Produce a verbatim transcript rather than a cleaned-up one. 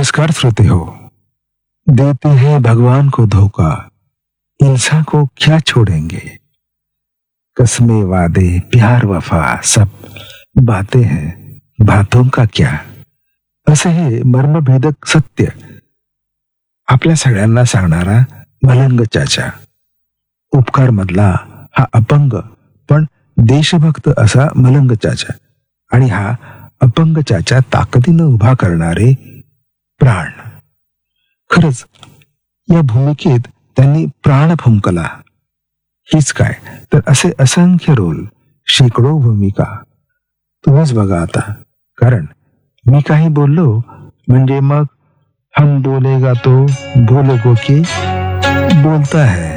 नमस्कार श्रोते हो। देते हैं भगवान को धोखा, इंसान को क्या छोड़ेंगे। कसमें वादे प्यार वफा सब बातें हैं, बातों का क्या। असे हे मर्मभेदक सत्य आपल्या सगळ्यांना सांगणारा मलंग चाचा, उपकार मधला हा अपंग पण देशभक्त असा मलंग चाचा, आणि हा अपंग चाचा ताकदीनं उभा करणारे प्राण. खरंच या भूमिकेत त्यांनी प्राण फुंकला. हीच काय तर असे असंख्य रोल, शेकडो भूमिका. तुम्हीच बघा आता, कारण मी काही बोललो म्हणजे मग हम बोलेगा तो बोलो को के बोलता है.